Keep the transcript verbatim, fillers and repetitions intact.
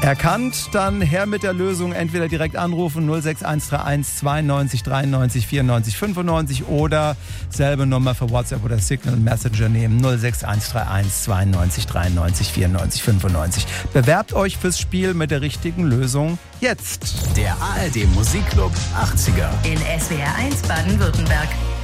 Erkannt, dann her mit der Lösung. Entweder direkt anrufen null sechs eins drei eins zweiundneunzig dreiundneunzig vierundneunzig fünfundneunzig oder selbe Nummer für WhatsApp oder Signal Messenger nehmen null sechs eins drei eins zweiundneunzig dreiundneunzig vierundneunzig fünfundneunzig. Bewerbt euch fürs Spiel mit der richtigen Lösung jetzt. Der A R D Musikclub achtziger In S W R eins Baden-Württemberg.